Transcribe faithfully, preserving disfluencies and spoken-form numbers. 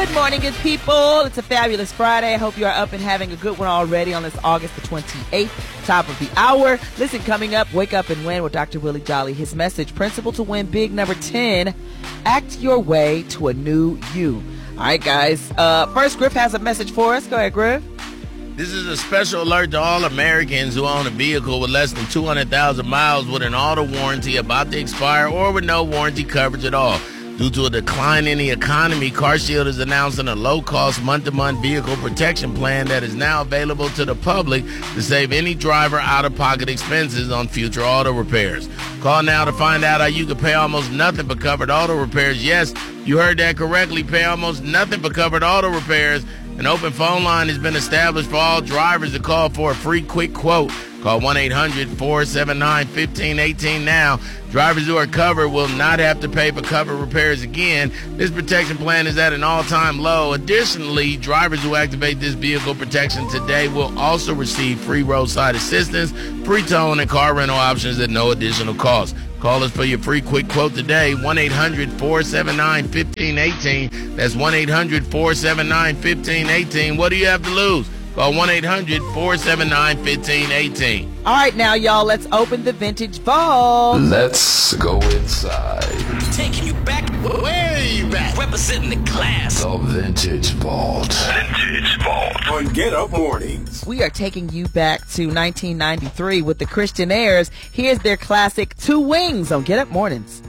Good morning, good people. It's a fabulous Friday. I hope you are up and having a good one already on this August the twenty-eighth, top of the hour. Listen, coming up, Wake Up and Win with Doctor Willie Jolly. His message, Principle to Win Big, number ten, act your way to a new you. All right, guys. Uh, first, Griff has a message for us. Go ahead, Griff. This is a special alert to all Americans who own a vehicle with less than two hundred thousand miles with an auto warranty about to expire or with no warranty coverage at all. Due to a decline in the economy, CarShield is announcing a low-cost month-to-month vehicle protection plan that is now available to the public to save any driver out-of-pocket expenses on future auto repairs. Call now to find out how you can pay almost nothing for covered auto repairs. Yes, you heard that correctly. Pay almost nothing for covered auto repairs. An open phone line has been established for all drivers to call for a free quick quote. Call one eight hundred four seven nine one five one eight now. Drivers who are covered will not have to pay for covered repairs again. This protection plan is at an all-time low. Additionally, drivers who activate this vehicle protection today will also receive free roadside assistance, pre-towing, and car rental options at no additional cost. Call us for your free quick quote today, one eight hundred four seven nine one five one eight. That's one eight hundred four seven nine one five one eight. What do you have to lose? Call one eight hundred four seven nine one five one eight. All right, now, y'all, let's open the vintage vault. Let's go inside. Taking you back, way back. Representing the class. The Vintage Vault. Vintage Vault. On Get Up Mornings. We are taking you back to nineteen ninety-three with the Christian Airs. Here's their classic Two Wings on Get Up Mornings.